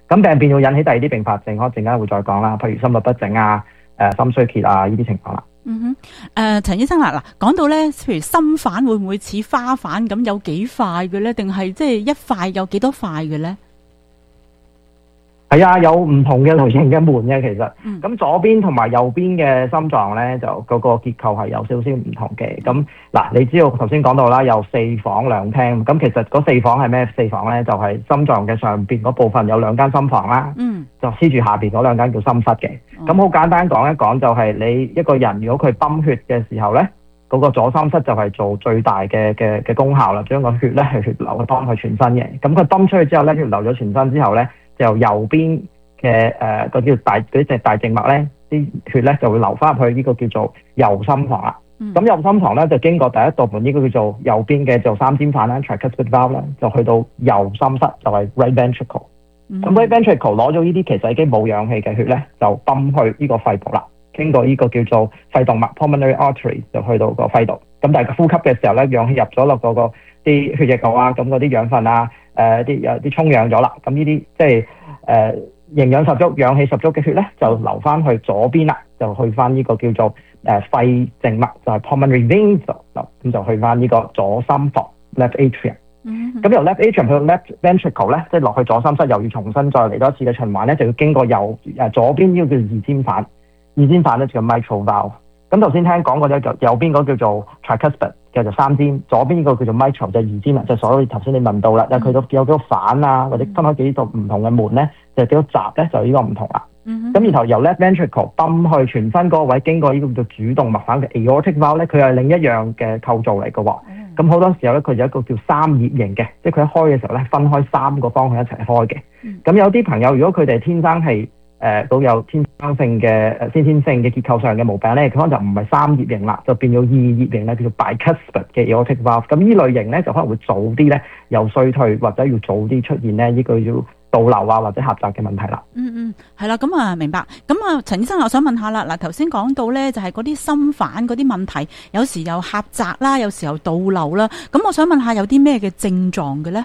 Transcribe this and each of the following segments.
咁病變會引起第二啲併發症，我陣間會再講啦，譬如心律不整啊、心衰竭啊呢啲情況啦。 陳醫生嗱，講到咧，譬如心瓣會唔會似花瓣咁有幾塊嘅咧？定係即係一塊有幾多塊嘅咧？ 係啊，有唔同嘅類型嘅門嘅其實，咁左邊同埋右邊嘅心臟咧，就嗰個結構係有少少唔同嘅。咁嗱，你知道頭先講到啦，有4房2廳，咁其實嗰4房係咩4房咧？就係心臟嘅上邊嗰部分有2間心房啦，就黐住下邊嗰2間叫心室嘅。咁好簡單講一講，就係你一個人如果佢泵血嘅時候咧，嗰個左心室就係做最大嘅功效啦，將個血咧係血流去幫佢全身嘅。咁佢泵出去之後咧，血流咗全身之後咧，由右邊嘅嗰叫大嗰隻大靜脈咧，啲血咧就會流翻入去呢個叫做右心房啦。咁右心房咧就經過第一道門，呢個叫做右邊嘅就三尖瓣啦 tricuspid valve 啦，就去到右心室就係 right ventricle。咁 right ventricle 攞咗呢啲其實已經冇氧氣嘅血咧，就泵去呢個肺部啦，經過呢個叫做肺動脈 pulmonary artery 就去到個肺度。咁大家呼吸嘅時候咧，氧氣入咗落嗰個啲血液度啊，咁嗰啲養分啊，啲充氧咗啦。咁呢啲即係營養十足、氧氣十足嘅血咧，就流翻去左邊啦，就去翻呢個叫做肺靜脈，就係 pulmonary veins 咁就去翻呢個左心房 left atrium。咁由 left atrium 去到 left ventricle 咧，即係落去左心室，又要重新再嚟多一次嘅循環咧，就要經過左邊呢個叫二尖瓣，二尖瓣咧就叫 mitral valve。咁頭先聽講過咧，就右邊嗰個叫做 tricuspid 嘅就三尖，左邊呢個叫做 mitral 就二尖啦，就所以頭先你問到啦，因為佢有幾個瓣啊，或者分開幾度唔同嘅門咧，就幾多閘咧，就呢個唔同啦。咁然後由 left ventricle 泵去全身嗰個位，經過呢個叫做主動脈瓣嘅 aortic valve 咧，佢係另一樣嘅構造嚟嘅喎。咁好多時候咧，佢有一個叫三葉形嘅，即係佢一開嘅時候咧，分開3個方向一齊開嘅。咁有啲朋友如果佢哋天生係都有先天性嘅結構上嘅毛病咧，佢可能就唔係三葉形啦，就變咗二葉形咧，叫做 bicuspid 嘅 aortic valve。咁呢類型咧就可能會早啲咧有衰退，或者要早啲出現咧呢個要倒流啊或者狹窄嘅問題啦。 係啦，咁啊明白。咁啊陳醫生，我想問下啦，嗱頭先講到咧就係嗰啲心瓣嗰啲問題，有時又狹窄啦，有時候倒流啦。咁我想問下有啲咩嘅症狀嘅咧？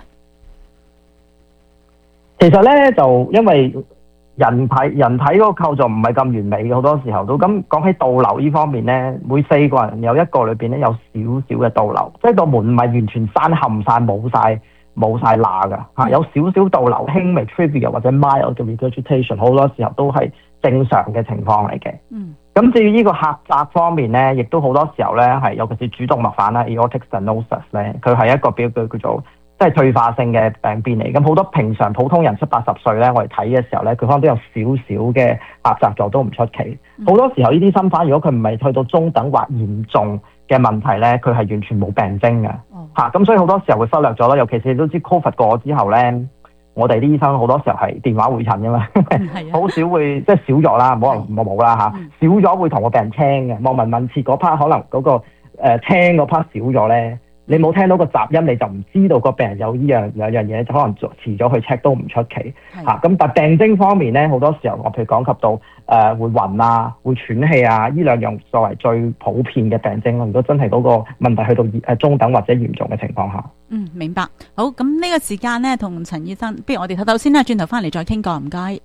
其實咧就因為人體嗰個構造唔係咁完美嘅，好多時候都咁講起倒流呢方面咧，每4個人有1個裏邊咧有少少嘅倒流，即係個門唔係完全閂冚晒冇晒罅㗎嚇，有少少倒流，輕微 trivial 或者 mild 嘅 regurgitation， 好多時候都係正常嘅情況嚟嘅。咁至於呢個狹窄方面咧，亦都好多時候咧係，尤其是主動脈瓣啦 aortic stenosis 咧，佢係一個叫做即係退化性嘅病變嚟。咁好多平常普通人70-80歲咧，我哋睇嘅時候咧，佢可能都有少少嘅狹窄咗，都唔出奇。好多時候呢啲心瓣，如果佢唔係去到中等或嚴重嘅問題咧，佢係完全冇病徵嘅嚇。咁所以好多時候會忽略咗啦。尤其是你都知 COVID 過之後咧，我哋啲醫生好多時候係電話會診㗎嘛，好少會即係少咗啦，冇啦嚇，少咗會同個病人聽嘅，望聞問切嗰 part 可能嗰個聽嗰 part 少咗咧。你冇聽到個雜音，你就唔知道個病人有呢樣嘢，就可能遲咗去 check 都唔出奇嚇。咁但病徵方面咧，好多時候我譬如講及到會暈啊、會喘氣啊，呢2樣作為最普遍嘅病徵咯。如果真係嗰個問題去到中等或者嚴重嘅情況下， 明白。好，咁呢個時間咧，同陳醫生，不如我哋唞唞先啦，轉頭翻嚟再傾過，唔該。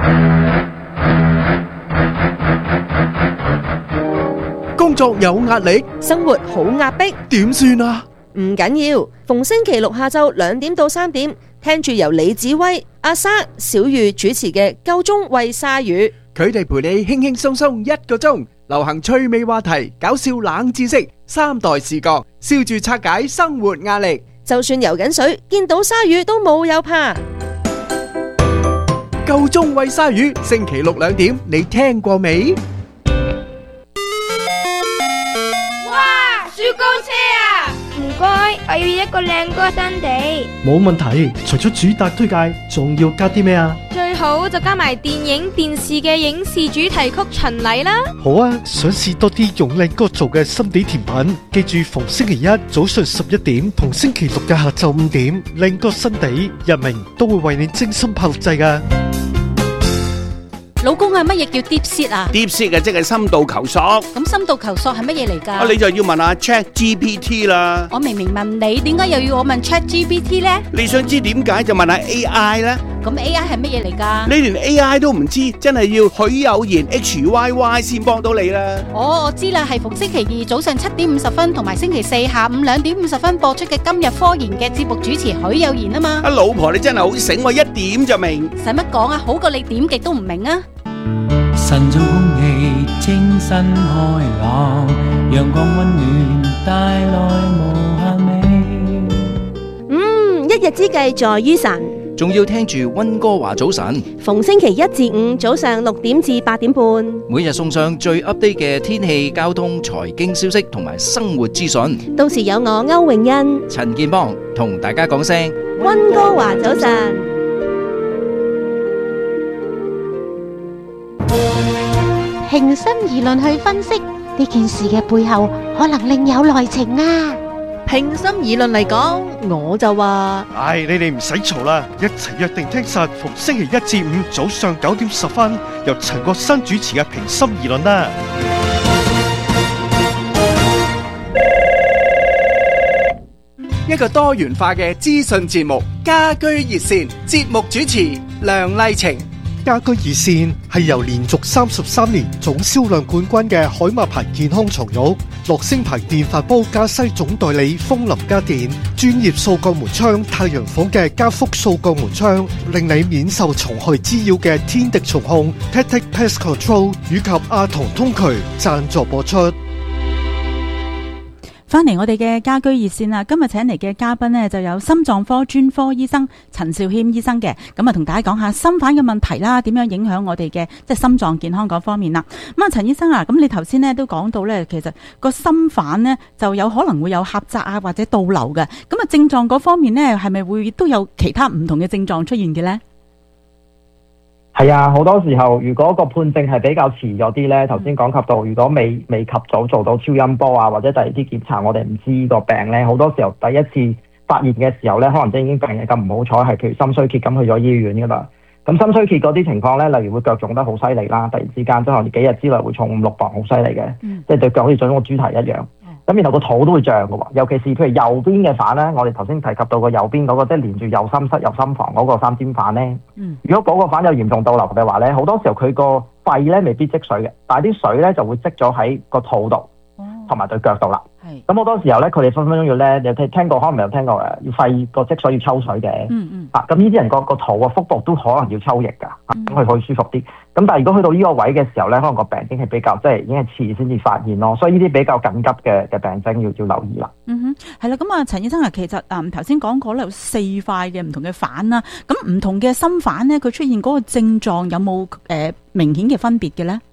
工作有壓力， 生活好壓迫， 點算啊？ 唔緊要，逢星期六下晝2點到3點，聽住由李子威、阿莎、小玉主持嘅《夠鐘喂鯊魚》， 佢哋陪你輕輕鬆鬆1個鐘，流行趣味話題、搞笑冷知識、3代視角，笑住拆解生活壓力。 就算游緊水，見到鯊魚都冇有怕。 夠鐘喂鯊魚，星期六2點，你聽過未？ 雪糕車啊！唔該，我要一個靚哥新地。 冇問題，除咗主打推介，仲要加啲咩啊？ 最好就加埋電影電視嘅影視主題曲巡禮啦。 好啊，想試多啲用靚哥做嘅心地甜品，記住逢星期一早上11點同星期六嘅下晝5點，靚哥新地日明都會為你精心拍錄製㗎。 老公啊，乜嘢叫 deep sea 啊 ？deep sea 嘅即係深度求索。 咁深度求索係乜嘢嚟㗎？ 你就要問下 ChatGPT 啦。 我明明問你，點解又要我問 ChatGPT 呢？ 你想知點解就問下 AI 啦。 咁 AI 係乜嘢嚟㗎？ 你連 AI 都唔知，真係要許有賢 HYY 先幫到你啦。 我知啦，係逢星期二早上7:50同埋星期四下午2:50播出嘅今日科研嘅節目主持許有賢啊嘛。 阿老婆你真係好醒，我一點就明。 使乜講啊？好過你點極都唔明啊！ 晨早空氣清新開朗，陽光溫暖帶來無限美。 一日之計在於晨， 仲要聽住溫哥華早晨， 逢星期一至五早上6點至8點半， 每日送上最 update 嘅天氣、交通、財經消息同埋生活資訊。 到時有我歐詠欣、 陳建邦同大家講聲溫哥華早晨。 平心而論去分析呢件事嘅背後，可能另有內情啊！ 平心而論嚟講，我就話， 你哋唔使嘈啦，一齊約定聽實逢星期一至五早上9:10，由陳國新主持嘅平心而論啦。 一個多元化嘅資訊節目，家居熱線，節目主持梁麗晴。 家居熱線係由連續33年總銷量冠軍嘅海馬牌健康床褥、樂聲牌電飯煲加西總代理風林家電、專業掃鋼門窗太陽房嘅加福掃鋼門窗，令你免受蟲害滋擾嘅天敵蟲控 Tactic Pest Control 以及阿童通渠贊助播出。 翻嚟我哋嘅家居熱線啦，今日請嚟嘅嘉賓呢，就有心臟科專科醫生陳肇謙醫生嘅，咁啊同大家講下心瓣嘅問題啦，點樣影響我哋嘅即係心臟健康嗰方面啦。咁啊陳醫生啊，咁你頭先呢都講到呢，其實個心瓣呢就有可能會有狹窄啊或者倒流嘅，咁啊症狀嗰方面呢，係咪會都有其他唔同嘅症狀出現嘅呢？ 係啊，好多時候如果個判證係比較遲咗啲咧，頭先講及到，如果未及早做到超音波啊，或者第二啲檢查，我哋唔知個病咧，好多時候第一次發現嘅時候咧，可能即係已經病人咁唔好彩，係譬如心衰竭咁去咗醫院噶啦。咁心衰竭嗰啲情況咧，例如會腳腫得好犀利啦，突然之間即係幾日之內會重5-6磅，好犀利嘅，即係對腳好似腫個豬蹄一樣。咁然後個肚都會脹嘅喎，尤其是譬如右邊嘅瓣咧，我哋頭先提及到個右邊嗰個即係連住右心室、右心房嗰個三尖瓣咧。如果嗰個瓣有嚴重倒流嘅話咧，好多時候佢個肺咧未必積水嘅，但係啲水咧就會積咗喺個肚度同埋對腳度啦。咁好多時候咧，佢哋分分鐘要咧，你聽過可能未有聽過要肺個積水要抽水嘅。咁呢啲人個肚啊、腹部都可能要抽液㗎，咁佢可以舒服啲。咁但係如果去到呢個位嘅時候咧，可能個病已經係比較即係已經係遲先至發現咯，所以呢啲比較緊急嘅病徵要留意啦。 係啦，咁啊陳醫生啊，其實頭先講過咧有4塊嘅唔同嘅瓣啦，咁唔同嘅心瓣咧，佢出現嗰個症狀有冇明顯嘅分別嘅咧？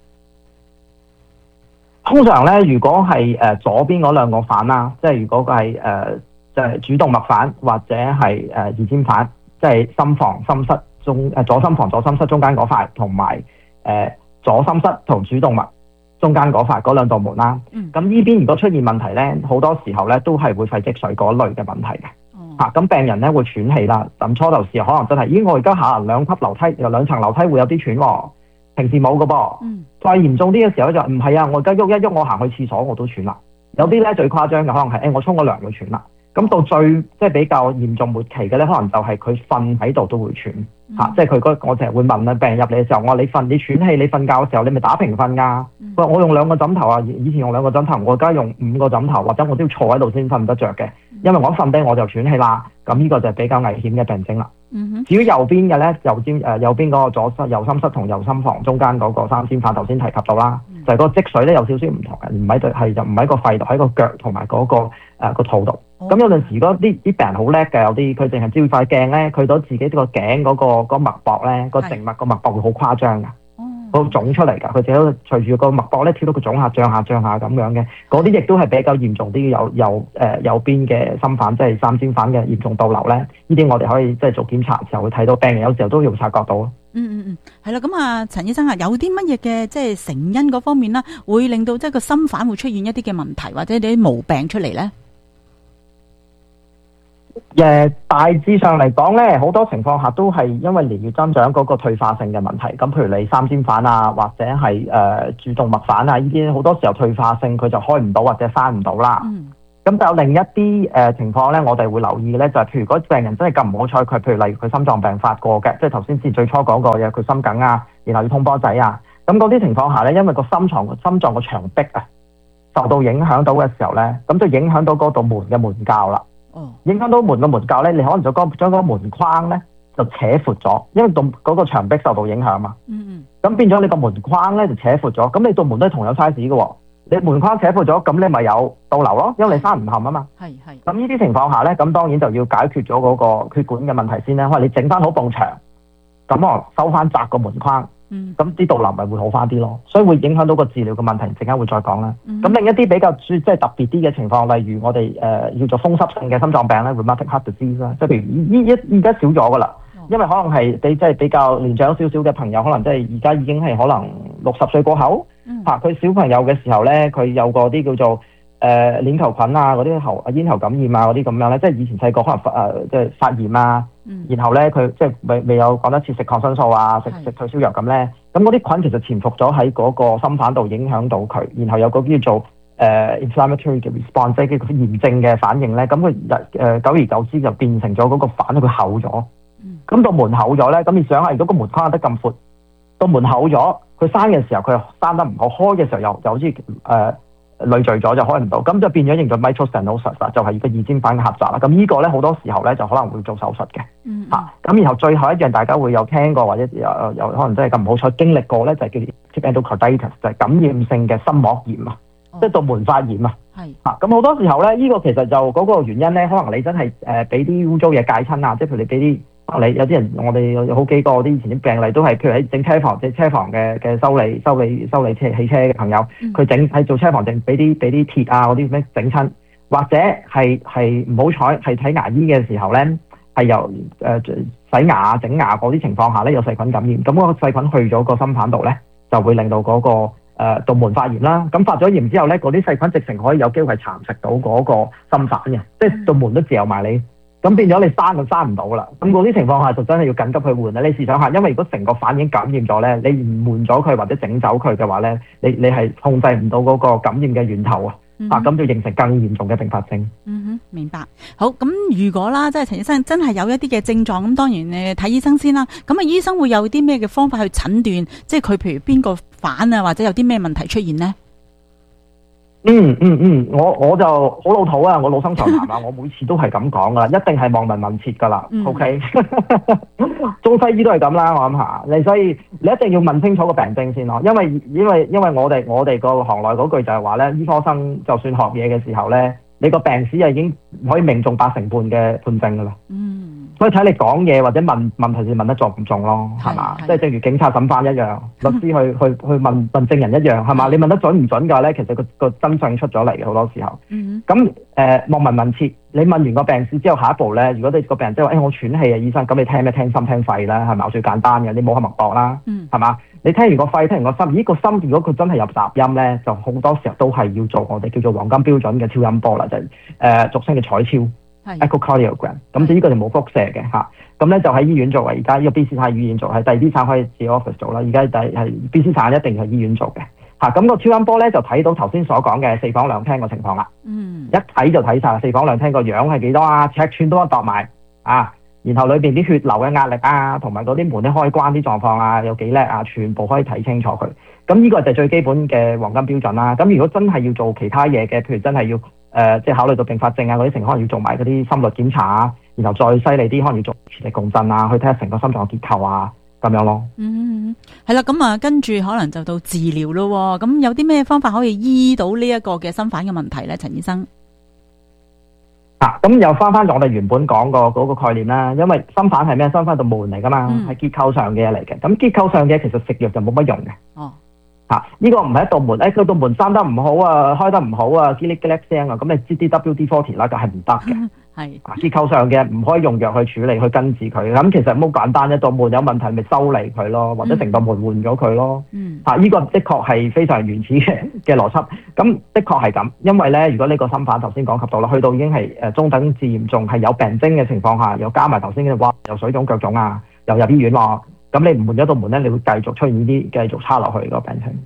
通常咧，如果係左邊嗰兩個瓣啦，即係如果佢係即係主動脈瓣或者係二尖瓣，即係心房心室中左心房左心室中間嗰塊，同埋左心室同主動脈中間嗰塊嗰兩道門啦。咁呢邊如果出現問題咧，好多時候咧都係會肺積水嗰類嘅問題嘅。咁病人咧會喘氣啦，咁初頭時可能真係，咦我而家下2層樓梯，有2層樓梯會有啲喘喎。平時冇㗎噃，再嚴重啲嘅時候就唔係啊！我而家喐一喐，我行去廁所我都喘啦。有啲咧最誇張嘅可能係我沖個涼會喘啦。咁到最即係比較嚴重末期嘅咧，可能就係佢瞓喺度都會喘即係我成日會問啊，病人入嚟嘅時候，我話你喘氣，你瞓覺嘅時候你咪打平瞓㗎。佢話我用2個枕頭啊，以前用2個枕頭，我而家用5個枕頭，或者我都要坐喺度先瞓得着嘅，因為我一瞓低我就喘氣啦。咁呢個就係比較危險嘅病徵啦。至於右邊嘅咧，右邊嗰個右心室同右心房中間嗰個三尖瓣，頭先提及到啦，就係個積水咧有少少唔同嘅，唔喺個肺度，喺個腳同埋嗰個肚度。咁有陣時如果啲病人好叻嘅，有啲佢淨係照塊鏡咧，佢到自己個頸嗰個脈搏咧，個靜脈個脈搏會好誇張㗎。個腫出嚟㗎，佢自己隨住個脈搏咧跳到個腫下漲下咁樣嘅，嗰啲亦都係比較嚴重啲，右邊嘅心瓣即係三尖瓣嘅嚴重倒流咧，呢啲我哋可以即係做檢查嘅時候會睇到，病人有時候都要察覺到咯。 係啦，咁啊陳醫生啊，有啲乜嘢嘅即係成因嗰方面啦，會令到即係個心瓣會出現一啲嘅問題或者啲毛病出嚟咧？ 大致上嚟講咧，好多情況下都係因為年月增長嗰個退化性嘅問題。咁譬如你三尖瓣啊，或者係主動脈瓣啊，呢啲好多時候退化性佢就開唔到或者翻唔到啦。 咁就有另一啲情況咧，我哋會留意咧，就係譬如如果病人真係咁唔好彩，佢譬如例如佢心臟病發過嘅，即係頭先最初講過嘅，佢心梗啊，然後要通波仔啊，咁嗰啲情況下咧，因為個心臟個牆壁啊受到影響到嘅時候咧，咁就影響到嗰道門嘅門鉸啦。影響到門嘅門鉸咧，你可能就將嗰個門框咧就扯闊咗，因為嗰個牆壁受到影響嘛。咁變咗你個門框咧就扯闊咗，咁你道門都係同樣 size 嘅喎。你門框扯闊咗，咁你咪有倒流咯，因為你閂唔冚啊嘛。咁呢啲情況下咧，咁當然就要解決咗嗰個血管嘅問題先啦。可能你整翻好埲牆，咁我收翻窄個門框，咁啲倒流咪會好翻啲咯。所以會影響到個治療嘅問題，陣間會再講啦。咁另一啲比較即係特別啲嘅情況，例如我哋叫做風濕性嘅心臟病咧 ，rheumatic heart disease 啦，即係譬如而家少咗噶啦。因為可能係你即係比較年長少少嘅朋友，可能即係而家已經係可能60歲過後，佢小朋友嘅時候咧，佢有個啲叫做鏈球菌啊，嗰啲咽喉感染啊嗰啲咁樣咧，即係以前細個可能即係發炎啊，然後咧佢即係未有講得切食抗生素啊，食退燒藥咁咧，咁嗰啲菌其實潛伏咗喺嗰個心瓣度，影響到佢，然後有個叫做inflammatory 嘅 response，即係佢炎症嘅反應咧，咁佢久而久之就變成咗嗰個瓣佢厚咗。咁到門厚咗咧，咁你想下，如果個門框得咁闊，到門厚咗，佢閂嘅時候佢又閂得唔好，開嘅時候又好似累贅咗就開唔到，咁就變咗形咗 mitral stenosis，就係個二尖瓣嘅狹窄啦。咁呢個咧好多時候咧就可能會做手術嘅。咁然後最後一樣大家會有聽過或者有可能真係咁唔好彩經歷過咧，就係叫 endocarditis，就係感染性嘅心膜炎啊，即係道門發炎啊。咁好多時候咧，呢個其實就嗰個原因咧，可能你真係俾啲污糟嘢戒親啊，即係譬如你俾啲。你有啲人，我哋有好幾個啲以前啲病例都係，譬如喺整車房嘅修理汽車嘅朋友，佢係做車房整俾啲鐵啊嗰啲咩整親，或者係唔好彩係睇牙醫嘅時候咧，係由洗牙整牙嗰啲情況下咧有細菌感染，咁嗰個細菌去咗個心瓣度咧，就會令到嗰個道門發炎啦。咁發咗炎之後咧，嗰啲細菌直情可以有機會係蠶食到嗰個心瓣嘅，即係道門都嚼埋你。咁變咗你閂就閂唔到啦，咁嗰啲情況下就真係要緊急去換啦。你試想下，因為如果成個瓣已經感染咗咧，你唔換咗佢或者整走佢嘅話咧，你係控制唔到嗰個感染嘅源頭啊，咁就形成更嚴重嘅併發症。 明白。好，咁如果啦，即係陳醫生真係有一啲嘅症狀，咁當然你睇醫生先啦。咁醫生會有啲咩嘅方法去診斷，即係佢譬如邊個瓣啊，或者有啲咩問題出現呢？ 我就好老土啊，我老生常談啊，我每次都係咁講噶，一定係望聞問切噶啦。OK， 中西醫都係咁啦，我諗下你，所以你一定要問清楚個病徵先咯，因為我哋個行內嗰句就係話咧，醫科生就算學嘢嘅時候咧，你個病史已經可以命中8成半嘅判證噶啦。所以睇你講嘢或者問題是問得中唔中咯，係嘛？即係正如警察審犯一樣，律師去問證人一樣，係嘛？你問得準唔準㗎咧？其實個真相出咗嚟嘅好多時候。咁望聞問切，你問完個病史之後，下一步咧，如果你個病人即係話我喘氣啊，醫生，咁你聽咩？聽心聽肺啦，係咪？最簡單嘅，你冇開脈搏啦，係嘛？你聽完個肺，聽完個心，個心如果佢真係有雜音咧，就好多時候都係要做我哋叫做黃金標準嘅超音波啦，就係俗稱嘅彩超。echocardiogram， 咁呢個就冇輻射嘅嚇，咁咧就喺醫院做嘅，而家呢個 BC 省醫院做，係第二啲省可以自己 office 做啦，而家係 BC 省一定係醫院做嘅嚇，咁個超音波咧就睇到頭先所講嘅4房2廳個情況啦，一睇就睇晒4房2廳個樣係幾多啊，尺寸都度埋啊，然後裏邊啲血流嘅壓力啊，同埋嗰啲門啲開關啲狀況啊，有幾叻啊，全部可以睇清楚佢，咁呢個就係最基本嘅黃金標準啦。咁如果真係要做其他嘢嘅，譬如真係要即係考慮到併發症啊嗰啲情況，可能要做埋嗰啲心率檢查啊，然後再犀利啲，可能要做磁力共振啊，去睇下成個心臟結構啊，咁樣咯。 係啦，咁啊，跟住可能就到治療咯。咁有啲咩方法可以醫到呢一個嘅心瓣嘅問題咧，陳醫生？ 咁又翻我哋原本講過嗰個概念啦，因為心瓣係咩？心瓣道門嚟噶嘛，係結構上嘅嘢嚟嘅。咁結構上嘅其實食藥就冇乜用嘅。呢個唔係一道門，佢道門閂得唔好啊，開得唔好啊，嘰哩嘰哩聲啊，咁你知啲 WD-40 啦，就係唔得嘅。結構上嘅唔可以用藥去處理，去根治佢。咁其實好簡單，一道門有問題咪修理佢咯，或者成道門換咗佢咯。呢個的確係非常原始嘅邏輯。咁的確係咁，因為咧，如果呢個心瓣頭先講及到啦，去到已經係中等至嚴重，係有病徵嘅情況下，又加埋頭先嘅話，又水腫腳腫啊，又入醫院喎。咁你唔換咗道門咧，你會繼續出現呢啲繼續差落去個病情。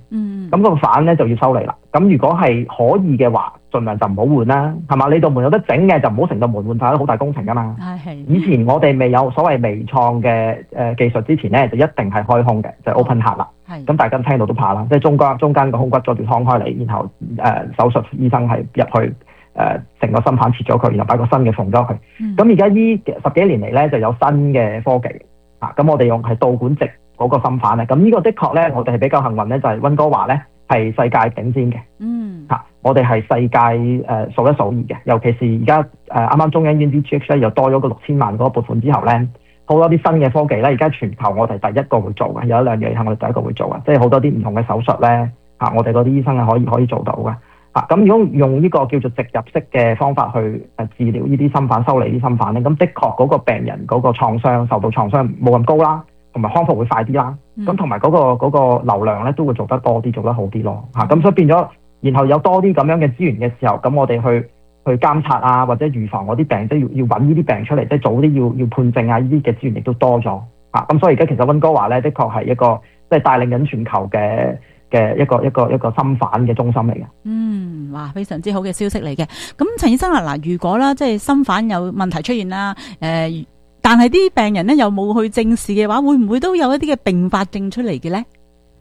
咁個反咧就要修理啦。咁如果係可以嘅話，盡量就唔好換啦，係嘛？你道門有得整嘅就唔好成道門換晒，都好大工程噶嘛。以前我哋未有所謂微創嘅技術之前咧，就一定係開胸嘅，就係 open heart 啦。咁大家聽到都怕啦，即係中間個胸骨再斷劏開嚟，然後手術醫生係入去成個心瓣切咗佢，然後擺個新嘅縫咗佢。咁而家呢10幾年嚟咧就有新嘅科技咁我哋用係導管直嗰個心瓣咧。咁呢個的確咧，我哋係比較幸運咧，就係溫哥華咧係世界頂尖嘅。我哋係世界數一數二嘅，尤其是而家啱啱中央醫院 DGH 咧又多咗個6000萬嗰個撥款之後咧，好多啲新嘅科技咧，而家全球我哋第一個會做嘅，有一兩樣係我哋第一個會做嘅，即係好多啲唔同嘅手術咧我哋嗰啲醫生係可以做到嘅。咁如果用呢個叫做直入式嘅方法去治療呢啲心瓣、修理啲心瓣咧，咁的確嗰個病人嗰個創傷受到創傷冇咁高啦，同埋康復會快啲啦。咁同埋嗰個流量咧都會做得多啲，做得好啲咯。咁所以變咗，然後有多啲咁樣嘅資源嘅時候，咁我哋去監察或者預防嗰啲病，即係要揾呢啲病出嚟，即係早啲要判證呢啲嘅資源亦都多咗。咁所以而家其實溫哥華咧，的確係一個即係帶領緊全球嘅一個心瓣嘅中心嚟嘅。 哇，非常之好嘅消息嚟嘅。咁陳醫生嗱，如果啦，即係心瓣有問題出現啦，但係啲病人咧又冇去正視嘅話，會唔會都有一啲嘅併發症出嚟嘅咧？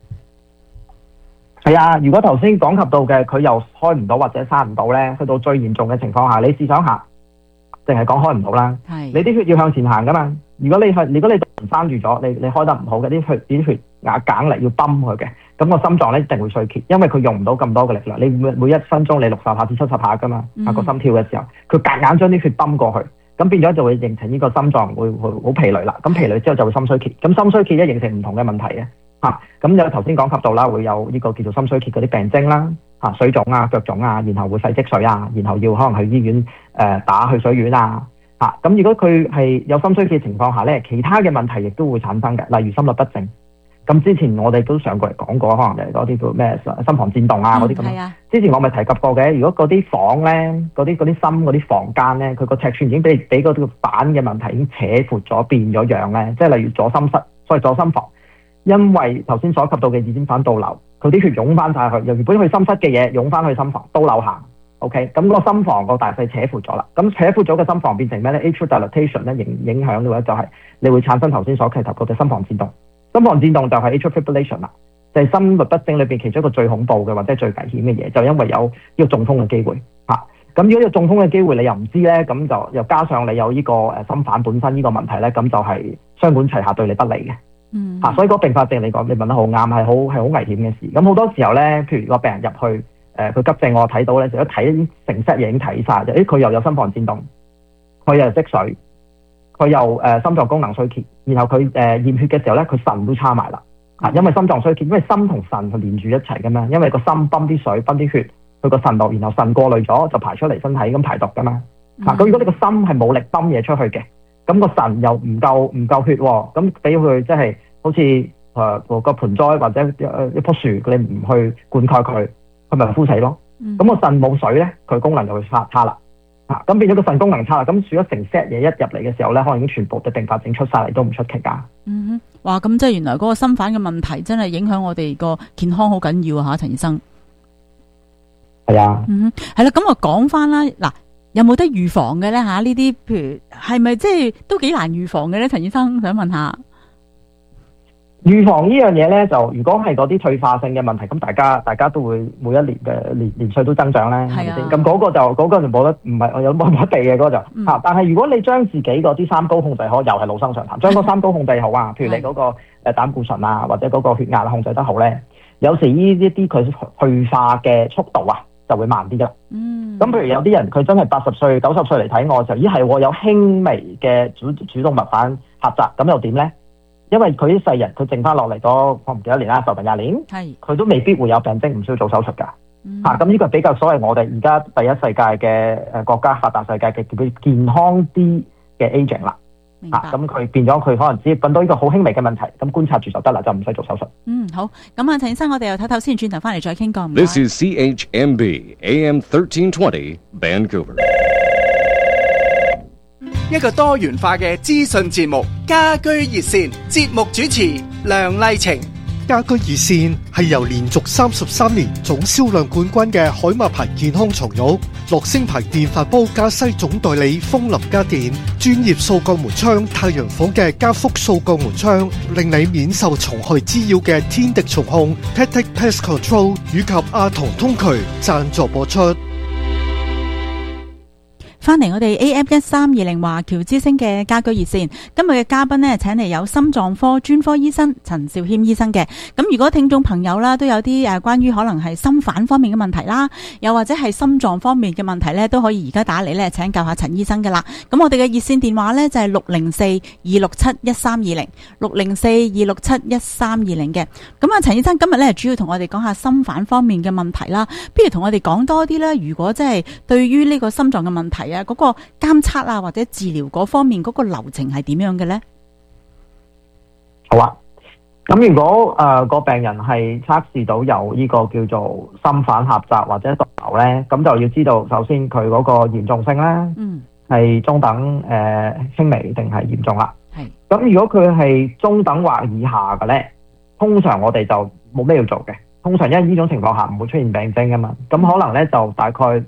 係啊，如果頭先講及到嘅，佢又開唔到或者生唔到咧，去到最嚴重嘅情況下，你試想下，淨係講開唔到啦，你啲血要向前行噶嘛。如果你生住咗，你開得唔好嘅，啲血壓硬嚟要泵佢嘅，咁個心臟咧一定會衰竭，因為佢用唔到咁多嘅力量。你每一分鐘你60下至70下噶嘛，個心跳嘅時候，佢夾硬將啲血泵過去，咁變咗就會形成呢個心臟會好疲累啦。咁疲累之後就會心衰竭，咁心衰竭咧形成唔同嘅問題嘅。咁有頭先講及到啦，會有呢個叫做心衰竭嗰啲病徵啦，水腫腳腫然後會肺積水然後要可能去醫院打去水丸咁如果佢係有心衰竭嘅情況下咧，其他嘅問題亦都會產生嘅，例如心律不正。咁之前我哋都上過嚟講過，可能係嗰啲叫咩心房顫動嗰啲咁。之前我咪提及過嘅，如果嗰啲房咧，嗰啲心嗰啲房間咧，佢個尺寸已經俾嗰個板嘅問題已經扯闊咗變咗樣咧，即係例如左心室，所謂左心房。因為頭先所及到嘅二尖瓣倒流，佢啲血湧翻晒去，由原本去心室嘅嘢湧翻去心房，倒流行。OK， 咁個心房個大細扯闊咗啦。咁扯闊咗嘅心房變成咩咧 ？atrial dilatation 咧影響嘅話就係你會產生頭先所提及嗰隻心房顫動。心房顫動就係 atrial fibrillation 啦，就係心律不正裏邊其中一個最恐怖嘅或者最危險嘅嘢，就因為有呢個中風嘅機會咁如果有中風嘅機會你又唔知咧，咁就又加上你有呢個心瓣本身呢個問題咧，咁就係雙管齊下對你不利嘅。所以嗰個併發症嚟講，你問得好啱，係好危險嘅事。咁好多時候咧，譬如個病人入去，佢急症我睇到咧，就一睇成 set 嘢已經睇晒，就佢又有心房顫動，佢又積水，佢又心臟功能衰竭，然後佢驗血嘅時候咧，佢腎都差埋啦。因為心臟衰竭，因為心同腎係連住一齊噶嘛，因為個心泵啲水、泵啲血去個腎度，然後腎過濾咗就排出嚟身體咁排毒噶嘛。咁如果你個心係冇力泵嘢出去嘅，咁個腎又唔夠血喎，咁俾佢即係好似個盆栽或者一棵樹，你唔去灌溉佢，佢咪枯死咯。咁個腎冇水咧，佢功能就會差啦。咁變咗個腎功能差啦，咁少咗成 set 嘢一入嚟嘅時候咧，可能已經全部嘅併發症出晒嚟都唔出奇㗎。 哇！咁即係原來嗰個心瓣嘅問題真係影響我哋個健康好緊要嚇，陳醫生。 係啊。 係啦，咁我講翻啦，嗱。有冇得預防嘅咧嚇？呢啲譬如係咪即係都幾難預防嘅咧？陳醫生想問下。 預防呢樣嘢咧，就如果係嗰啲退化性嘅問題，咁大家都會每一年嘅年歲都增長咧，係咪先？咁嗰個就冇得，唔係有冇得避嘅嗰個就但係如果你將自己嗰啲三高控制好，又係老生常談，將嗰三高控制好啊，譬如你嗰個膽固醇啊，或者嗰個血壓控制得好咧，有時呢一啲佢退化嘅速度啊，就會慢啲㗎。咁譬如有啲人佢真係80歲、90歲嚟睇我就，係有輕微嘅主動脈瓣狹窄，咁又點咧？因為佢啲世人佢剩翻落嚟咗，我唔記得年啦，10年20年，佢都未必會有病徵，唔需要做手術㗎。咁呢個比較所謂我哋而家第一世界嘅國家發達世界嘅叫健康啲嘅 aging 啦。咁佢變咗佢可能只揾到呢個好輕微嘅問題，咁觀察住就得啦，就唔使做手術。 好。咁啊，陳醫生，我哋又睇先，轉頭翻嚟再傾過。 This is CHMB AM 1320 Vancouver。 一個多元化嘅資訊節目，家居熱線節目主持梁麗晴。 家居熱線係由連續33年總銷量冠軍嘅海馬牌健康床褥、樂聲牌電飯煲加西總代理風林家電、專業掃鋼門窗太陽房嘅加福掃鋼門窗，令你免受蟲害滋擾嘅天敵蟲控 Tactic Pest Control 以及阿童通渠贊助播出。 翻嚟我哋 AM1320華僑之聲嘅家居熱線，今日嘅嘉賓呢，請嚟有心臟科專科醫生陳肇謙醫生嘅。咁如果聽眾朋友啦都有啲關於可能係心瓣方面嘅問題啦，又或者係心臟方面嘅問題呢，都可以而家打嚟呢請教下陳醫生噶啦。咁我哋嘅熱線電話呢，就係604-267-1320 604-267-1320嘅。咁啊，陳醫生今日呢，主要同我哋講下心瓣方面嘅問題啦，不如同我哋講多啲啦。如果即係對於呢個心臟嘅問題嗰個監測啊，或者治療嗰方面嗰個流程係點樣嘅呢？ 好啊，咁如果個病人係測試到有呢個叫做心瓣狹窄或者倒流呢，咁就要知道首先佢嗰個嚴重性啦，係中等、輕微定係嚴重啦。咁如果佢係中等或以下嘅呢，通常我哋就冇咩要做嘅。通常因為呢種情況下唔會出現病徵噶嘛，咁可能呢就大概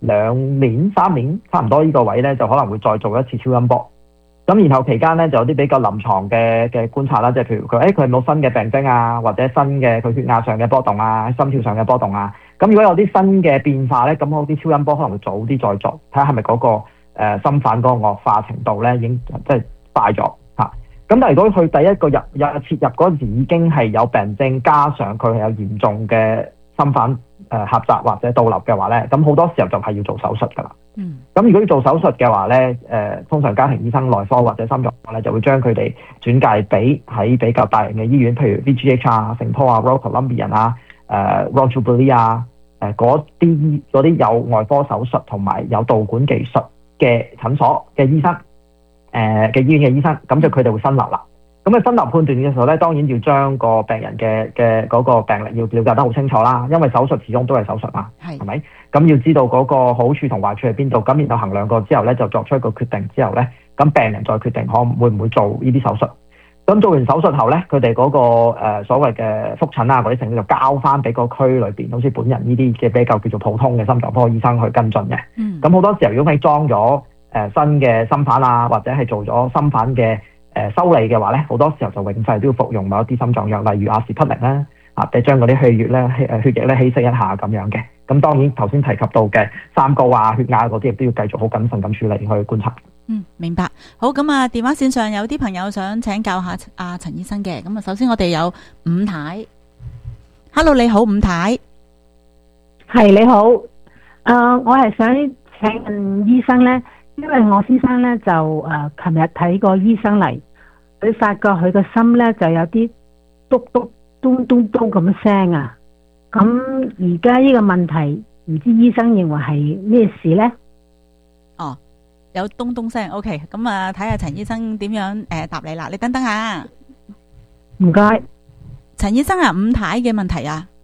2年、3年差唔多呢個位呢，就可能會再做一次超音波。咁然後期間呢，就有啲比較臨床嘅觀察啦，即係譬如佢有冇新嘅病徵啊，或者新嘅佢血壓上嘅波動啊、心跳上嘅波動啊。咁如果有啲新嘅變化呢，咁嗰啲超音波可能會早啲再做，睇下係咪嗰個心瓣嗰個惡化程度呢已經即係快咗嚇。咁但係如果佢第一個切入嗰陣時已經係有病徵，加上佢係有嚴重嘅心瓣狹窄或者倒流嘅話咧，咁好多時候就係要做手術噶啦。咁如果要做手術嘅話咧，通常家庭醫生內科或者心臟科咧就會將佢哋轉介俾喺比較大型嘅醫院，譬如 VGH 啊、聖保啊、Royal Columbian 啊、Royal Jubilee 啊，嗰啲有外科手術同埋有導管技術嘅診所嘅醫生，嘅醫院嘅醫生，咁就佢哋會分流啦。咁喺分流判斷嘅時候咧，當然要將個病人嘅嗰個病歷要了解得好清楚啦，因為手術始終都係手術嘛，係咪？咁要知道嗰個好處同壞處喺邊度，咁然後衡量過之後咧，就作出一個決定之後咧，咁病人再決定會唔會做呢啲手術。咁做完手術後咧，佢哋嗰個所謂嘅覆診啊嗰啲程序就交翻俾個區裏邊，好似本人呢啲嘅比較叫做普通嘅心臟科醫生去跟進嘅。咁好多時候如果佢裝咗新嘅心瓣啊，或者係做咗心瓣嘅修理嘅話咧，好多時候就永世都要服用某一啲心臟藥，例如阿士匹靈啦，即係將嗰啲血液咧稀釋一下咁樣嘅。咁當然頭先提及到嘅三高啊、血壓嗰啲，亦都要繼續好謹慎咁處理去觀察。 明白。好，咁啊，電話線上有啲朋友想請教下阿陳醫生嘅。咁啊，首先我哋有伍太。Hello， 你好，伍太。 係你好。我係想請問醫生咧。因為我先生咧就琴日睇過醫生嚟，佢發覺佢個心咧就有啲篤篤咚咚咚咁聲啊。咁而家呢個問題，唔知醫生認為係咩事咧？ 哦，有咚咚聲。OK， 咁啊睇下陳醫生點樣答你啦。你等等下。 唔該。 陳醫生啊，伍太嘅問題啊。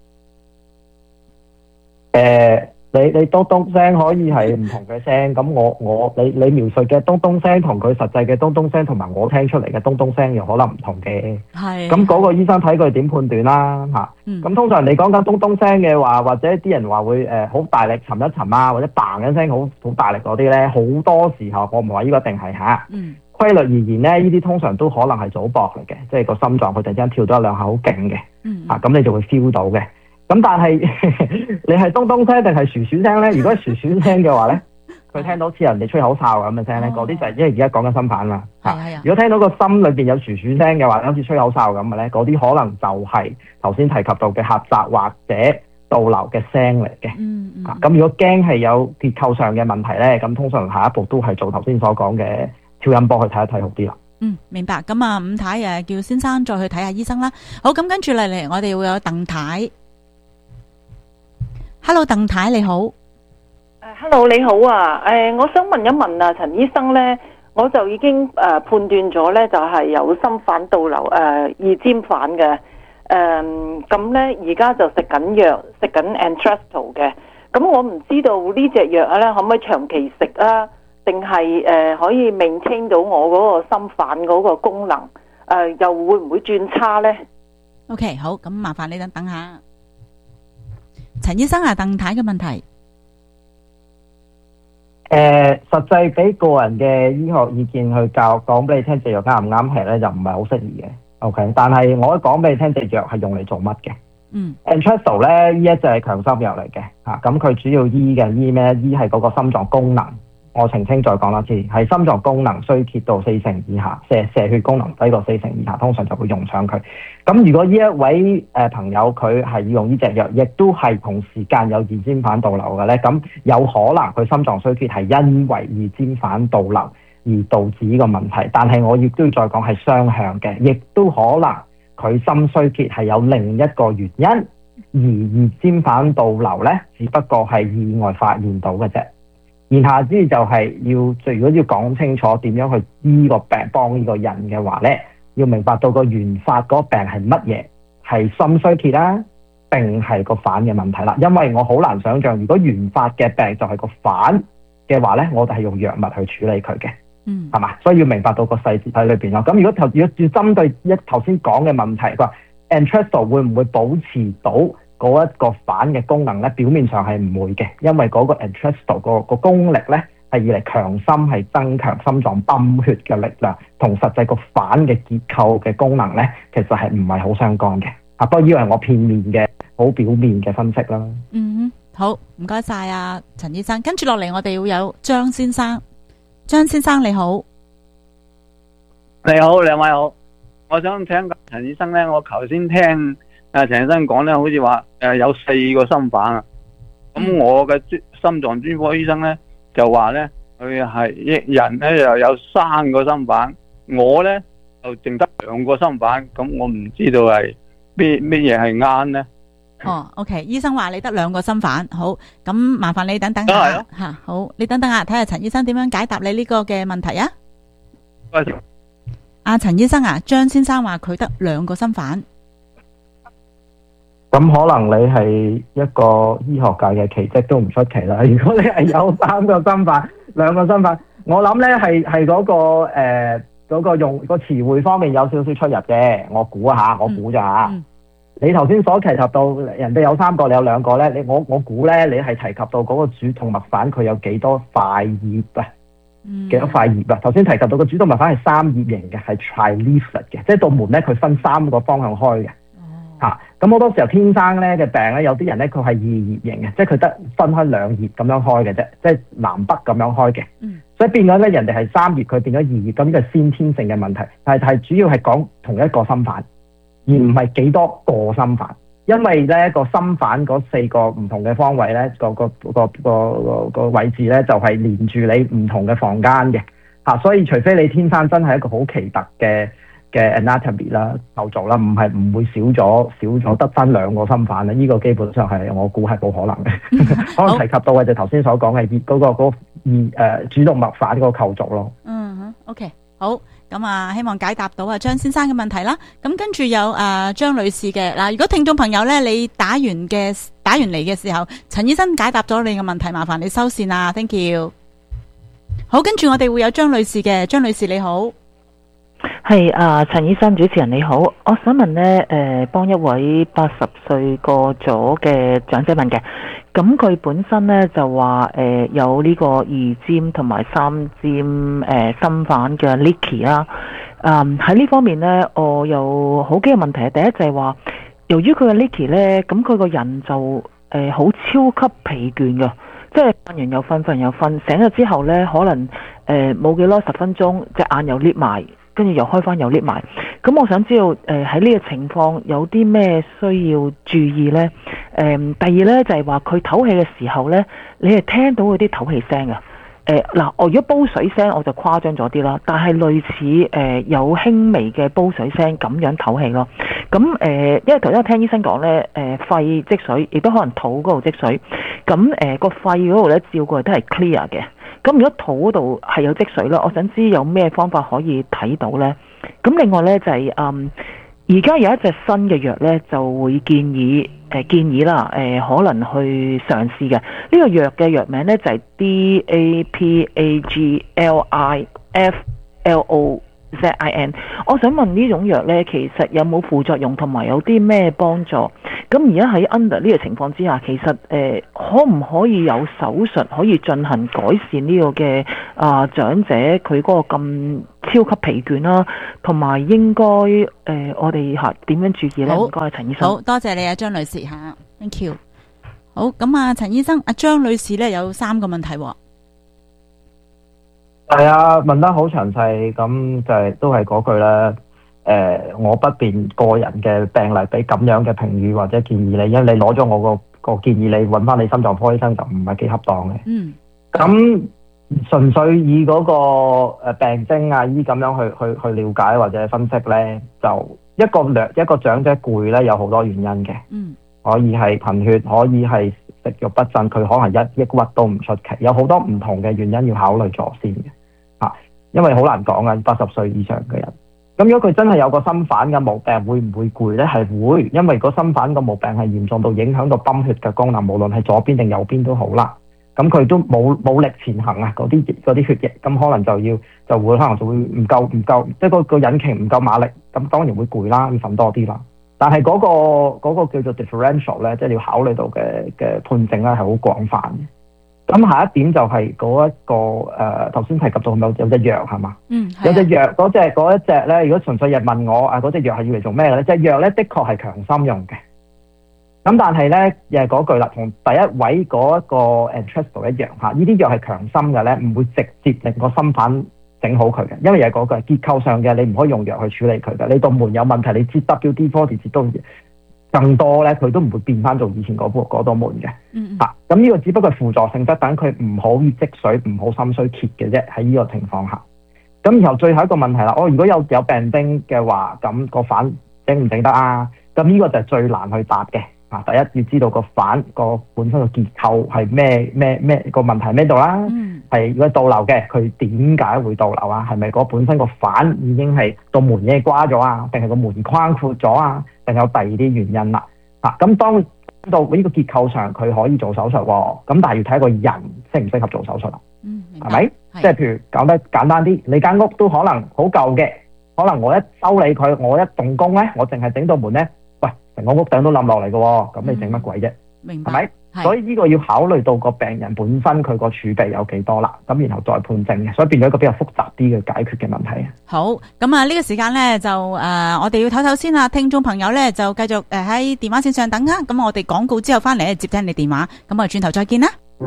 你咚咚聲可以係唔同嘅聲，咁你描述嘅咚咚聲同佢實際嘅咚咚聲同埋我聽出嚟嘅咚咚聲又可能唔同嘅。係。咁嗰個醫生睇佢點判斷啦嚇。咁通常你講緊咚咚聲嘅話，或者啲人話會好大力沉一沉啊，或者嘭一聲好大力嗰啲咧，好多時候我唔話呢個一定係嚇。規律而言咧，呢啲通常都可能係早搏嚟嘅，即係個心臟佢突然之間跳咗一兩下好勁嘅。咁你就會 feel 到嘅。咁但係你係咚咚聲定係薯薯聲咧？如果係薯薯聲嘅話咧，佢聽到似人哋吹口哨咁嘅聲咧，嗰啲就係因為而家講緊心瓣啦。如果聽到個心裏邊有薯薯聲嘅話，好似吹口哨咁嘅咧，嗰啲可能就係頭先提及到嘅狹窄或者倒流嘅聲嚟嘅。咁如果驚係有結構上嘅問題咧，咁通常下一步都係做頭先所講嘅超音波去睇一睇好啲啦。 明白。咁啊，伍太叫先生再去睇下醫生啦。好，咁跟住嚟，我哋會有鄧太。Hello， 鄧太你好。 Hello， 你好啊。我想問一問啊，陳醫生咧，我就已經判斷咗咧，就係有心瓣倒流二尖瓣嘅。咁咧而家就食緊藥，食緊 Entresto 嘅。咁我唔知道呢隻藥咧可唔可以長期食啊？定係可以 maintain 到我嗰個心瓣嗰個功能？又會唔會轉差咧？ OK， 好，咁麻煩你等下。陳醫生啊，鄧太嘅問題。 實際俾個人嘅醫學意見去講俾你聽，隻藥啱唔啱吃咧，就唔係好適宜嘅。OK， 但係我講俾你聽，隻藥係用嚟做乜嘅？Entresto 咧，呢一隻係強心藥嚟嘅嚇，咁佢主要醫咩？醫係嗰個心臟功能。我澄清再講多次，係心臟功能衰竭到4成以下，射血功能低過4成以下，通常就會用上佢。咁如果呢一位朋友佢係要用呢隻藥，亦都係同時間有二尖反倒流嘅咧，咁有可能佢心臟衰竭係因為二尖反倒流而導致呢個問題。但係我亦都要再講係雙向嘅，亦都可能佢心衰竭係有另一個原因，而二尖反倒流咧只不過係意外發現到嘅啫。言下之意就係如果要講清楚點樣去醫個病幫呢個人嘅話咧，要明白到個原發嗰個病係乜嘢，係心衰竭啦，定係個瓣嘅問題啦。因為我好難想像，如果原發嘅病就係個瓣嘅話咧，我哋係用藥物去處理佢嘅，係嘛？所以要明白到個細節喺裏邊咯。咁如果要針對頭先講嘅問題，佢話 Entresto 會唔會保持到嗰一個瓣嘅功能咧？表面上係唔會嘅，因為嗰個 Entresto 個功力咧係以嚟強心，係增強心臟泵血嘅力量，同實際個瓣嘅結構嘅功能咧，其實係唔係好相干嘅。不過呢個係我片面嘅、好表面嘅分析啦。 好，唔該晒啊，陳醫生。跟住落嚟，我哋要有張先生。張先生你好， 你好，兩位好。我想請教陳醫生咧，我頭先聽陳醫生講咧，好似話有4個心瓣啊。咁我嘅心臟專科醫生咧就話咧，佢係人咧又有3個心瓣，我咧就淨得2個心瓣。咁我唔知道係咩嘢係啱咧。 OK， 醫生話你得2個心瓣，好，咁麻煩你等等下吓，好，你等等下睇下陳醫生點樣解答你呢個嘅問題啊。阿陳醫生啊，張先生話佢得2個心瓣。 咁可能你係一個醫學界嘅奇蹟都唔出奇啦。如果你係有3個心瓣、2個心瓣，我諗咧係嗰個用個詞彙方面有少少出入嘅。我估咋。你頭先所提及到人哋有3個，你有2個咧，我估咧你係提及到嗰個主動脈瓣佢有幾多塊葉啊？幾多塊葉啊？頭先提及到個主動脈瓣係3葉形嘅，係 tri-leaflet 嘅，即係道門咧佢分3個方向開嘅。咁好多時候天生咧嘅病咧，有啲人咧佢係2葉形嘅，即係佢得分開2葉咁樣開嘅啫，即係南北咁樣開嘅。所以變咗咧，人哋係3葉，佢變咗2葉，咁呢個係先天性嘅問題。但係主要係講同一個心瓣，而唔係幾多個心瓣。因為咧個心瓣嗰4個唔同嘅方位咧，個位置咧就係連住你唔同嘅房間嘅。所以除非你天生真係一個好奇特嘅 anatomy 啦、構造啦，唔會少咗得翻2個心瓣咧。呢個基本上係我估係冇可能嘅。可能提及到嘅就頭先所講嘅嗰個主動脈瓣嗰個構造咯。 OK， 好，咁啊，希望解答到張先生嘅問題啦。咁跟住有張女士嘅嗱，如果聽眾朋友咧，你打完嚟嘅時候，陳醫生解答咗你嘅問題，麻煩你收線啊 ，thank you。好，跟住我哋會有張女士嘅，張女士你好。 係陳醫生，主持人你好，我想問呢，幫一位80歲過咗嘅長者問嘅，咁佢本身呢就話有呢個2尖同埋3尖心瓣嘅 leaky 啦，喺呢方面呢，我有好幾個問題。第一就係話，由於佢嘅 leaky 呢，咁佢個人就好超級疲倦㗎，即係瞓完又瞓，瞓完又瞓，醒咗之後呢，可能冇幾多10分鐘，隻眼又裂埋。跟住又開翻又裂埋，咁我想知道喺呢個情況有啲咩需要注意呢？第二呢，就係話佢唞氣嘅時候呢，你係聽到嗰啲唞氣聲啊？嗱，我如果煲水聲我就誇張咗啲啦，但係類似有輕微嘅煲水聲咁樣唞氣咯。咁因為頭先我聽醫生講呢，肺積水，亦都可能肚嗰度積水。咁個肺嗰度呢，照過嚟都係 clear 嘅。咁如果肚嗰度係有積水咧，我想知有咩方法可以睇到咧？咁另外咧就係而家有一隻新嘅藥咧，就會建議啦，可能去嘗試嘅。呢個藥嘅藥名咧就係 DAPAGLIFLOVIR ZIN。我想問呢種藥呢，其實有冇副作用同埋有啲咩幫助？咁而家喺 under 呢個情況之下，其實可唔可以有手術可以進行改善呢個嘅長者佢嗰個咁超級疲倦啦，同埋應該我哋點樣注意呢？唔該，陳醫生。 好多謝你啊，張女士嚇 ，thank you。好，咁啊，陳醫生，阿張女士呢有3個問題喎。 係啊，問得好詳細，咁就係都係嗰句啦。我不便個人嘅病例俾咁樣嘅評語或者建議你，因為你攞咗我個建議，你揾翻你心臟科醫生就唔係幾恰當嘅。咁純粹以嗰個病徵啊醫咁樣去了解或者分析咧，就一個長者攰咧有好多原因嘅。可以係貧血，可以係食慾不振，佢可能抑鬱都唔出奇，有好多唔同嘅原因要考慮咗先嘅。因為好難講啊，80歲以上嘅人。咁如果佢真係有個心瓣嘅毛病，會唔會攰呢？係會，因為個心瓣個毛病係嚴重到影響到泵血嘅功能，無論係左邊定右邊都好啦。咁佢都冇力前行啊，嗰啲血液，咁可能就會唔夠，即係個引擎唔夠馬力，咁當然會攰啦，要瞓多啲啦。但係嗰個叫做 differential 咧，即係你要考慮到嘅判證咧係好廣泛嘅。咁下一點就係嗰一個頭先提及到有隻藥係嘛？有隻藥嗰一隻咧，如果純粹係問我嗰隻藥係要嚟做咩嘅咧？隻藥咧的確係強心用嘅。咁但係咧，又係嗰句啦，同第一位嗰一個 Entresto 一樣嚇，呢啲藥係強心嘅咧，唔會直接令個心瓣整好佢嘅，因為又係嗰句結構上嘅，你唔可以用藥去處理佢嘅。你道門有問題，你接 WD-40接到更多咧，佢都唔會變翻做以前嗰道門嘅。咁呢個只不過係輔助性質，等佢唔好積水，唔好心衰竭嘅啫。喺呢個情況下，咁然後最後一個問題啦，如果有病徵嘅話，咁個瓣整唔整得啊？咁呢個就係最難去答嘅。第一要知道個瓣個本身個結構係咩個問題喺咩度啦？係如果倒流嘅，佢點解會倒流啊？係咪嗰本身個瓣已經係道門已經瓜咗啊？定係個門框闊咗啊？定有第二啲原因啦？咁當到呢個結構上佢可以做手術喎，咁但係要睇個人適唔適合做手術啦。係咪？即係譬如講得簡單啲，你間屋都可能好舊嘅，可能我一修理佢，我一動工咧，我淨係整道門咧。成個屋頂都冧落嚟嘅喎，咁你整乜鬼啫？ 明白， 係咪？所以呢個要考慮到個病人本身佢個儲備有幾多啦，咁然後再判證嘅，所以變咗一個比較複雜啲嘅解決嘅問題。 好，咁啊呢個時間咧就我哋要唞唞先啦，聽眾朋友咧就繼續喺電話線上等啊，咁我哋廣告之後翻嚟接聽你電話，咁我哋轉頭再見啦。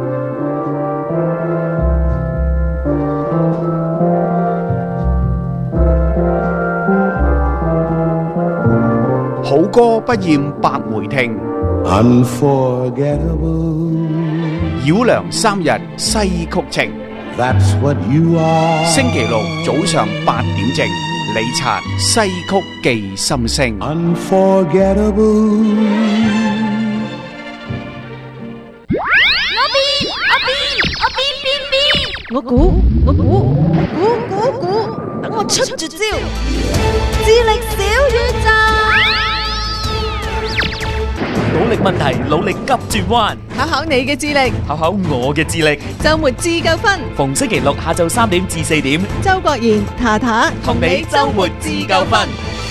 好歌不厭百回聽，繞梁3日西曲情。星期六早上8點正，李察西曲記心聲。 我估，等我出絕招，智力小宇宙。 努力問題，努力急轉彎， 考考你嘅智力， 考考我嘅智力。 周末自救分， 逢星期六下晝3點至4點， 周國賢、塔塔同你周末自救分。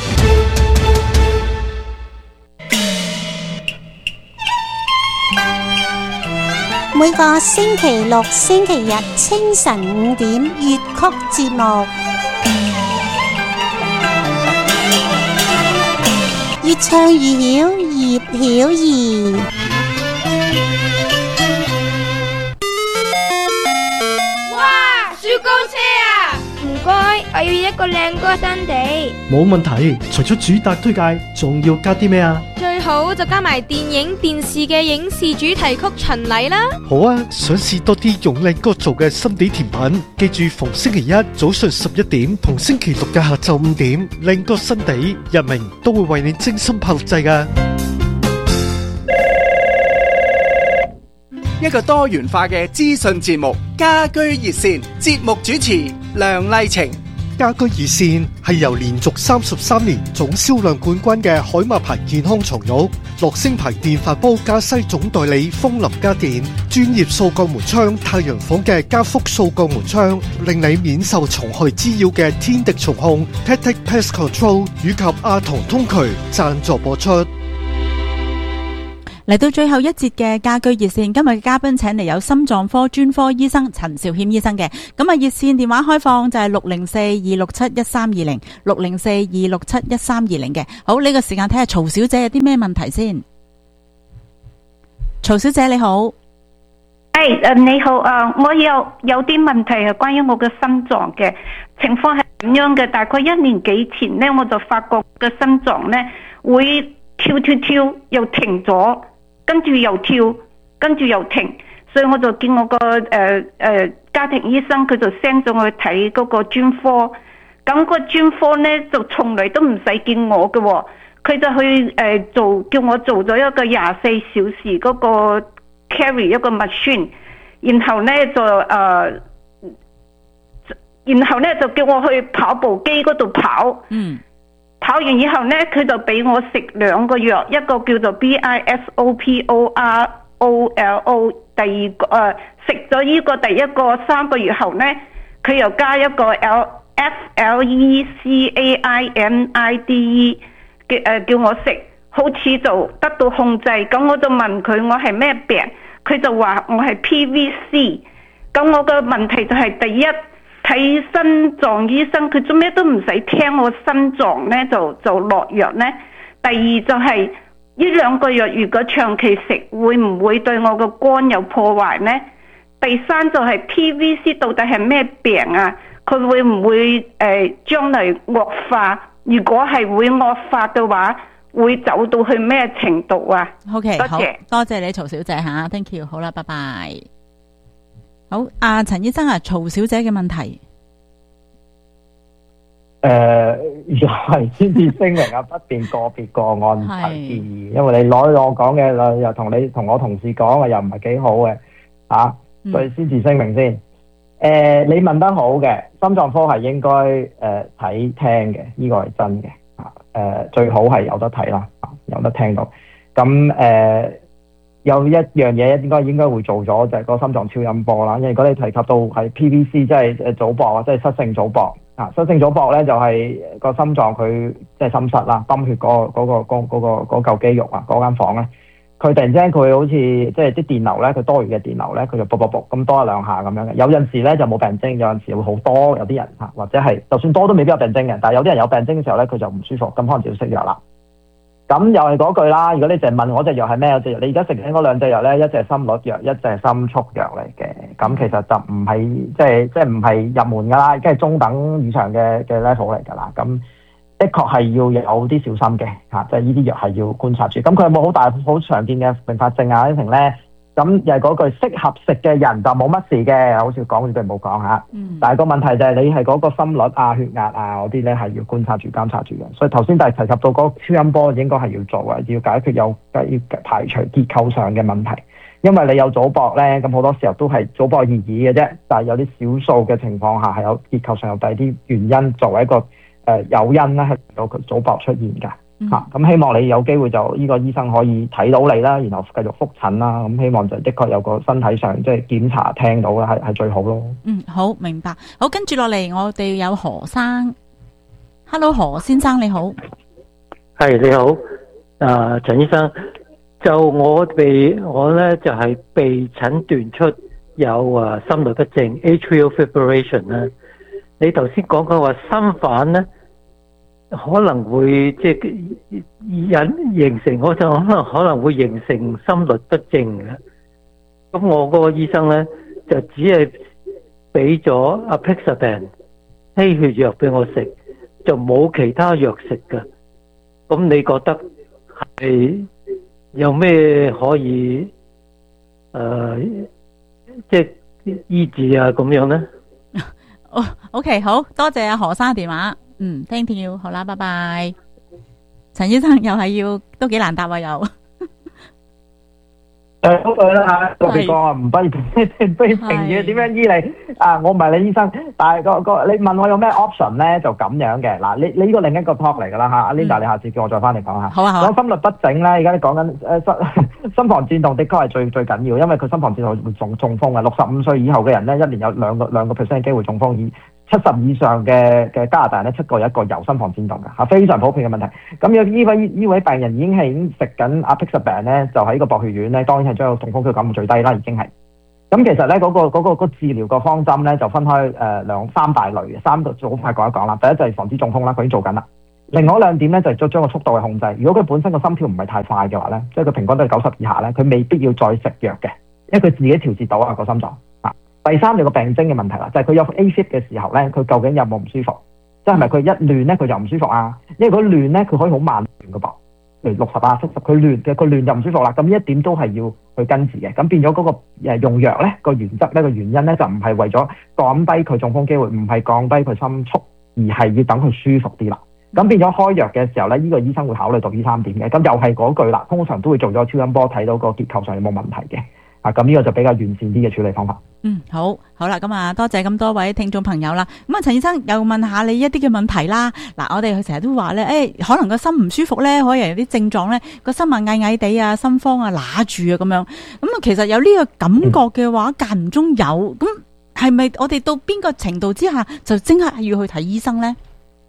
每個星期六、星期日清晨5點粵曲節目，越唱越曉，葉曉儀。 哇，雪糕車啊！唔該，我要一個靚歌新地。 冇問題，除咗主打推介，仲要加啲咩啊？ 最好就加埋電影、電視嘅影視主題曲巡禮啦。 好啊，想試多啲用靚歌做嘅心地甜品，記住逢星期一早上11點同星期六嘅下晝5點，靚歌新地日明都會為你精心拍錄製㗎。 一個多元化嘅資訊節目，家居熱線節目主持梁麗晴， 家居熱線係由連續33年總銷量冠軍嘅海馬牌健康床褥、樂聲牌電飯煲加西總代理風林家電、專業掃鋼門窗太陽房嘅加福掃鋼門窗，令你免受蟲害滋擾嘅天敵蟲控 Pet Pest Control 以及阿童通渠贊助播出。 嚟到最後一節嘅家居熱線，今日嘅嘉賓請嚟有心臟科專科醫生陳兆謙醫生嘅。咁啊，熱線電話開放就係604-267-1320 604-267-1320嘅。好，呢個時間睇下曹小姐有啲咩問題先。曹小姐你好。 你好，我有啲問題係關於我嘅心臟嘅情況係咁樣嘅。大概1年幾前呢，我就發覺個心臟呢會跳又停咗，跟住又跳，跟住又停，所以我就見我個家庭醫生，佢就 send 咗我去睇嗰個專科。咁個專科呢就從來都唔使見我嘅喎，佢就去叫我做咗一個24小時嗰個 carry 一個 machine， 然後呢就叫我去跑步機嗰度跑。跑完以後呢，佢就俾我食2個藥，一個叫做 BISOPOROLO， 第二個食咗呢個第一個3個月後呢，佢又加一個 FLECAINIDE 叫我食，好似就得到控制。咁我就問佢我係咩病，佢就話我係 PVC。咁我個問題就係第一，睇心臟醫生，佢做咩都唔使聽我心臟呢，就落藥呢。第二就係呢2個藥如果長期食，會唔會對我個肝有破壞呢？第三就係 PVC 到底係咩病啊？佢會唔會將來惡化？如果係會惡化嘅話，會走到去咩程度啊？OK， 多謝， 多謝你曹小姐吓 ，thank you， 好啦，拜拜。好，陳醫生啊，曹小姐嘅問題。 又係先至聲明不便個別個案提建議，因為你攞我講嘅又同我同事講嘅又唔係幾好嘅，所以先至聲明先。你問得好嘅，心臟科係應該睇聽嘅，呢個係真嘅，最好係有得睇啦，有得聽到。咁有一樣嘢應該會做咗，就係個心臟超音波啦。因為如果你提及到係 PVC， 即係組搏啊，即係失性組搏啊，失性組搏咧就係個心臟佢即係心室啦，泵血嗰嚿肌肉啊，嗰間房咧，佢突然之間佢好似即係啲電流咧，佢多餘嘅電流咧，佢就卜咁多1-2下咁樣嘅。有陣時咧就冇病徵，有陣時會好多。有啲人或者係就算多都未必有病徵嘅，但係有啲人有病徵嘅時候咧，佢就唔舒服，咁可能就要食藥啦。咁又係嗰句啦，如果你淨係問我隻藥係咩，隻藥你而家食緊嗰2隻藥咧，一隻係心率藥，一隻係心速藥嚟嘅。咁其實就唔係即係唔係入門㗎啦，即係中等以上嘅 level 嚟㗎啦。咁的確係要有啲小心嘅嚇，即係呢啲藥係要觀察住。咁佢有冇好常見嘅併發症啊？呢成咧？咁又係嗰句適合食嘅人就冇乜事嘅，好似講呢句冇講嚇。但係個問題就係你係嗰個心率啊、血壓啊嗰啲咧係要觀察住、監察住嘅。所以頭先就係提及到嗰個超音波應該係要做嘅，要解決要排除結構上嘅問題。因為你有組搏咧，咁好多時候都係組搏而已嘅啫。但係有啲少數嘅情況下係有結構上有第二啲原因作為一個誘因咧，係令到佢組搏出現㗎。咁希望你有機會就呢個醫生可以睇到你啦，然後繼續覆診啦。咁希望就的確有個身體上即係檢查聽到啦，係最好咯。 好明白。好，跟住落嚟我哋有何生。Hello， 何先生你好。 係你好，陳醫生。就我咧就係被診斷出有心律不正 atrial fibrillation 啦。你頭先講嘅話心瓣咧，可能會即係形成，我就可能會形成心律不正嘅。咁我嗰個醫生咧就只係俾咗 apixaban 稀血藥俾我食，就冇其他藥食嘅。咁你覺得係有咩可以即係醫治啊咁樣咧 ？OK， 好多謝阿何生電話。thank you， 好啦，拜拜。陳醫生又係要都幾難答啊又。 嗰句啦嚇，我哋講啊，唔卑評語點樣醫你啊？我唔係你醫生，但係你問我有咩 option 咧，就咁樣嘅。嗱，你呢個另一個 talk 嚟㗎啦嚇，阿 Linda 你下次叫我再翻嚟講下。 好啊好啊。 講心律不整咧，而家你講緊心房顫動的確係最緊要，因為佢心房顫動會中風嘅。65歲以後嘅人咧，一年有兩個 percent 嘅機會中風，而70以上嘅加拿大人咧，7個有1個有心房顫動嘅嚇，非常普遍嘅問題。咁有呢位病人已經食緊 Apixaban 咧，就喺個薄血丸咧，當然係將個中風機會減到最低啦，已經係。咁其實咧嗰個治療個方針咧就分開三大類嘅，3個好快講一講啦。第一就係防止中風啦，佢已經做緊啦。另外2點咧就係將個速度去控制。如果佢本身個心跳唔係太快嘅話咧，即係佢平均都係90以下咧，佢未必要再食藥嘅，因為佢自己調節到啊個心臟。第3就個病徵嘅問題啦，就係佢有 AFib 嘅時候咧，佢究竟有冇唔舒服？即係咪佢一亂咧佢就唔舒服啊？因為如果亂咧佢可以好慢亂嘅噃，譬如60啊70，佢亂就唔舒服啦。咁呢一點都係要去根治嘅。咁變咗嗰個用藥咧個原則咧個原因咧就唔係為咗降低佢中風機會，唔係降低佢心速，而係要等佢舒服啲啦。咁變咗開藥嘅時候咧，呢個醫生會考慮到呢3點嘅。咁又係嗰句啦，通常都會做咗超音波睇到個結構上有冇問題嘅。咁呢個就比較完善啲嘅處理方法。 好啦，咁啊，多謝咁多位聽眾朋友啦。咁啊，陳醫生又問下你一啲嘅問題啦。嗱，我哋成日都話咧，可能個心唔舒服咧，可以有啲症狀咧，個心啊翳翳地啊，心慌啊，揦住啊咁樣。咁啊，其實有呢個感覺嘅話，間唔中有，咁係咪我哋到邊個程度之下就即刻要去睇醫生咧？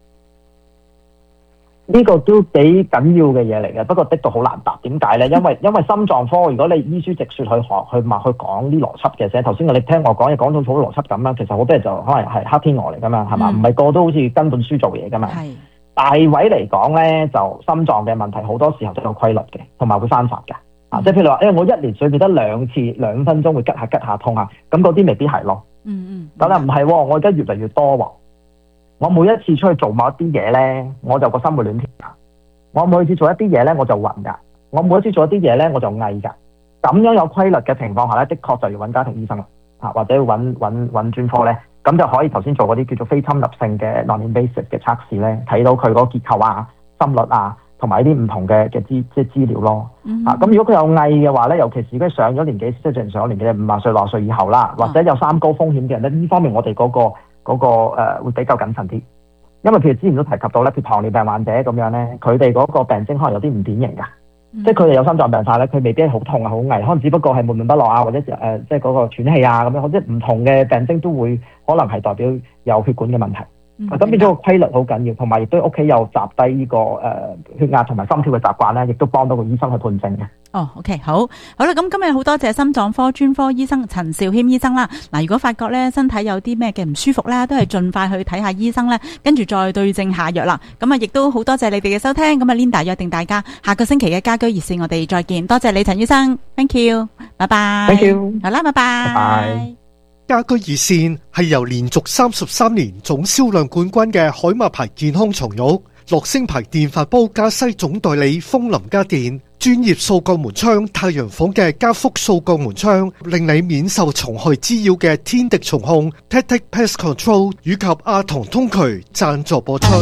呢個都幾緊要嘅嘢嚟嘅，不過的確好難答。點解咧？因為心臟科，如果你依書直說去講啲邏輯嘅時候，頭先你聽我講嘢講到好邏輯咁啦，其實好多人就可能係黑天鵝嚟噶嘛，係嘛？唔係個都好似跟本書做嘢噶嘛。大位嚟講咧，就心臟嘅問題好多時候都有規律嘅，同埋會翻發嘅。即係譬如話，我一年水變得2次2分鐘會吉下痛下，咁嗰啲未必係咯。但係唔係喎，我而家越嚟越多喎。我每一次出去做某一啲嘢咧，我就個心會亂跳㗎。我每次做一啲嘢咧，我就暈㗎。我每一次做一啲嘢咧，我就翳㗎。咁樣有規律嘅情況下咧，的確就要揾家庭醫生啦，或者要揾專科咧，咁就可以頭先做嗰啲叫做非侵入性嘅 non-invasive 嘅測試咧，睇到佢嗰個結構啊、心率啊，同埋啲唔同嘅資料咯。咁如果佢有翳嘅話咧，尤其是如果上咗年紀，即係正常上咗年紀50歲、60歲以後啦，或者有3高風險嘅人咧，呢方面我哋嗰個會比較謹慎啲，因為譬如之前都提及到咧，譬如糖尿病患者咁樣咧，佢哋嗰個病徵可能有啲唔典型㗎，即係佢哋有心臟病發咧，佢未必係好痛啊、好翳，可能只不過係悶悶不樂啊，或者即係嗰個喘氣啊咁樣，即係唔同嘅病徵都會可能係代表有血管嘅問題。咁變咗個規律好緊要，同埋亦都屋企有集低呢個血壓同埋心跳嘅習慣咧，亦都幫到個醫生去判證嘅。 OK， 好啦，咁今日好多謝心臟科專科醫生陳肇謙醫生啦。嗱，如果發覺咧身體有啲咩嘅唔舒服咧，都係盡快去睇下醫生咧，跟住再對症下藥啦。咁啊，亦都好多謝你哋嘅收聽。咁啊 Linda 約定大家下個星期嘅家居熱線，我哋再見。多謝你陳醫生 ，Thank you， 拜拜。 Thank you， 好啦，拜拜。 拜拜。 家居熱線係由連續33年總銷量冠軍嘅海馬牌健康床褥、樂聲牌電飯煲加西總代理風林家電、專業掃鋼門窗太陽房嘅加福掃鋼門窗，令你免受蟲害滋擾嘅天敵蟲控 Tactic Pest Control 以及阿童通渠贊助播出。